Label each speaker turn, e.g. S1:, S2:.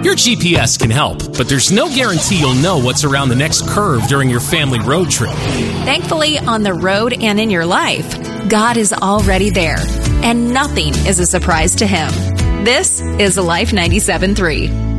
S1: Your GPS can help, but there's no guarantee you'll know what's around the next curve during your family road trip.
S2: Thankfully, on the road and in your life, God is already there, and nothing is a surprise to Him. This is Life 97.3.